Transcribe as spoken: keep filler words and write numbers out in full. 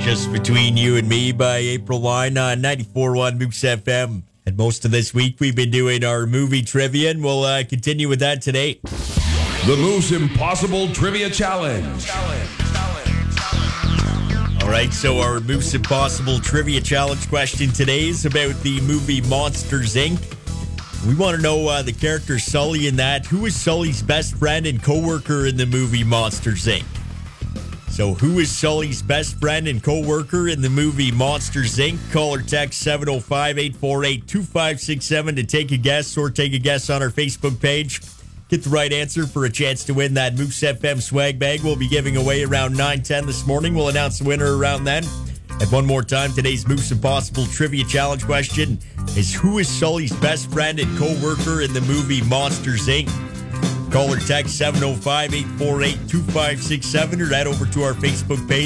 Just Between You and Me by April Wine on ninety-four point one Moose F M. And most of this week, we've been doing our movie trivia, and we'll uh, continue with that today. The Moose Impossible Trivia Challenge. All right, so our Moose Impossible Trivia Challenge question today is about the movie Monsters, Incorporated. We want to know uh, the character Sully in that. Who is Sully's best friend and co-worker in the movie Monsters, Incorporated? So who is Sully's best friend and co-worker in the movie Monsters, Incorporated? Call or text seven oh five, eight four eight, two five six seven to take a guess, or take a guess on our Facebook page. Get the right answer for a chance to win that Moose F M swag bag we'll be giving away around nine ten this morning. We'll announce the winner around then. And one more time, today's Moose Impossible Trivia Challenge question is, who is Sully's best friend and co-worker in the movie Monsters, Incorporated? Call or text seven oh five, eight four eight, two five six seven or head over to our Facebook page.